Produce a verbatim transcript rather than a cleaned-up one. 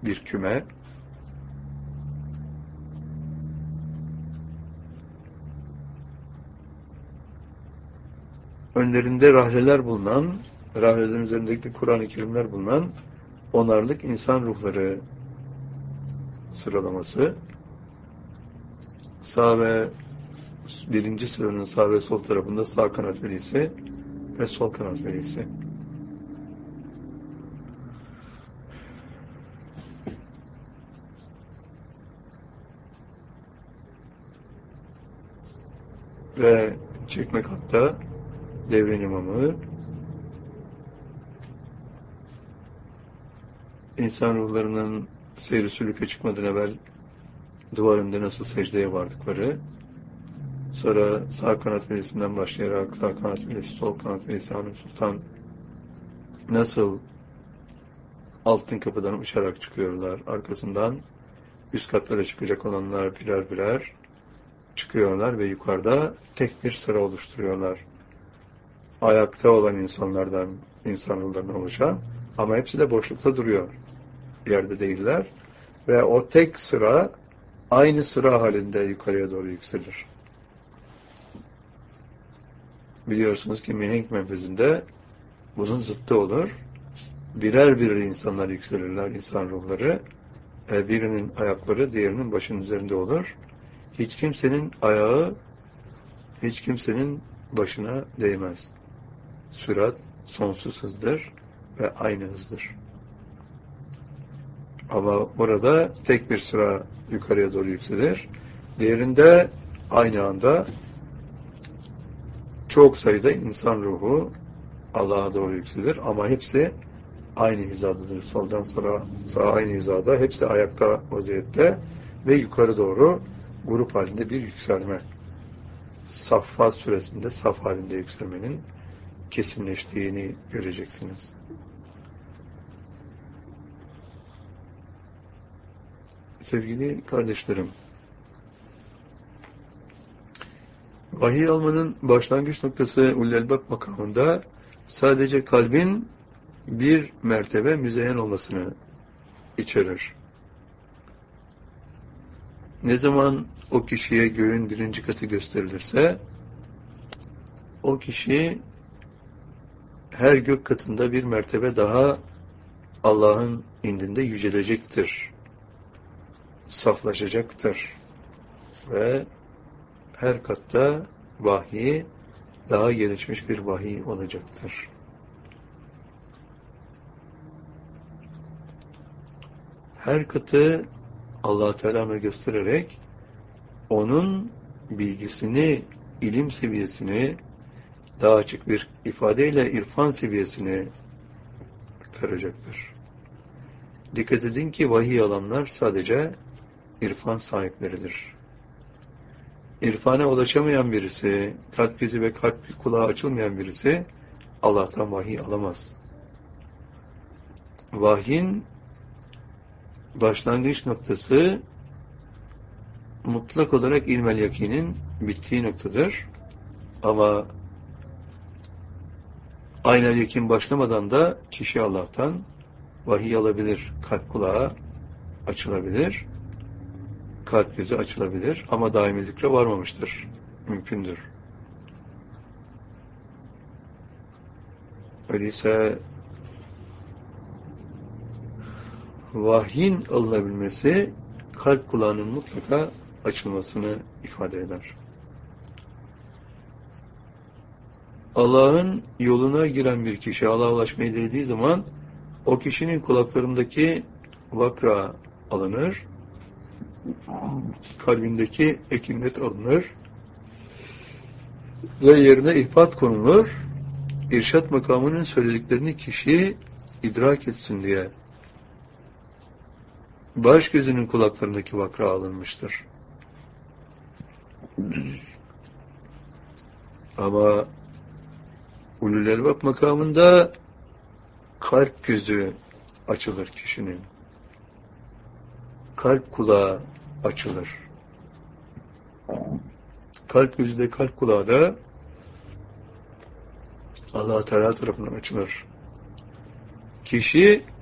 bir küme. Önlerinde rahleler bulunan, rahlelerin üzerindeki Kur'an-ı Kerimler bulunan onarlık insan ruhları sıralaması. Sağ ve birinci sıranın sağ ve sol tarafında sağ kanat velisi ve sol kanat velisi. Ve çekmek hatta devrin imamı, insan ruhlarının seyri sülüke çıkmadan evvel duvarında nasıl secdeye vardıkları, sonra sağ kanat velisinden başlayarak sağ kanat velisi, sol kanat velisi, Hanım Sultan nasıl altın kapıdan uçarak çıkıyorlar, arkasından üst katlara çıkacak olanlar birer birer çıkıyorlar ve yukarıda tek bir sıra oluşturuyorlar. Ayakta olan insanlardan, insan ruhlarından oluşan, ama hepsi de boşlukta duruyor. Yerde değiller. Ve o tek sıra aynı sıra halinde yukarıya doğru yükselir. Biliyorsunuz ki mihenk menfezinde bunun zıttı olur. Birer birer insanlar yükselirler, insan ruhları. E, birinin ayakları diğerinin başının üzerinde olur. Hiç kimsenin ayağı hiç kimsenin başına değmez. Sürat sonsuz hızdır ve aynı hızdır. Ama burada tek bir sıra yukarıya doğru yükselir. Diğerinde aynı anda çok sayıda insan ruhu Allah'a doğru yükselir. Ama hepsi aynı hizadadır. Soldan sağa, sağa aynı hizada. Hepsi ayakta vaziyette ve yukarı doğru grup halinde bir yükselme. Saffat suresinde saf halinde yükselmenin kesinleştiğini göreceksiniz. Sevgili kardeşlerim, vahiy almanın başlangıç noktası Ulul Albab makamında sadece kalbin bir mertebe müzeyyen olmasını içerir. Ne zaman o kişiye göğün birinci katı gösterilirse, o kişi her gök katında bir mertebe daha Allah'ın indinde yücelecektir, saflaşacaktır ve her katta vahiy daha gelişmiş bir vahiy olacaktır. Her katı Allah-u Teala'ya göstererek onun bilgisini, ilim seviyesini daha açık bir ifadeyle irfan seviyesini aktaracaktır. Dikkat edin ki vahiy alanlar sadece irfan sahipleridir. İrfana ulaşamayan birisi, kalp gözü ve kalp kulağı açılmayan birisi Allah'tan vahiy alamaz. Vahyin başlangıç noktası mutlak olarak ilmel yakinin bittiği noktadır. Ama aynel yakin başlamadan da kişi Allah'tan vahiy alabilir. Kalp kulağı açılabilir. Kalp gözü açılabilir. Ama daimi zikre varmamıştır. Mümkündür. Öyleyse vahyin alınabilmesi kalp kulağının mutlaka açılmasını ifade eder. Allah'ın yoluna giren bir kişi Allah'a ulaşmayı dilediği zaman o kişinin kulaklarındaki vakra alınır, kalbindeki ekinlet alınır ve yerine ihbat konulur. İrşad makamının söylediklerini kişi idrak etsin diye baş gözünün kulaklarındaki vakra alınmıştır. Ama Ulul Albab makamında kalp gözü açılır kişinin. Kalp kulağı açılır. Kalp gözü de kalp kulağı da Allah-u Teala tarafından açılır. Kişi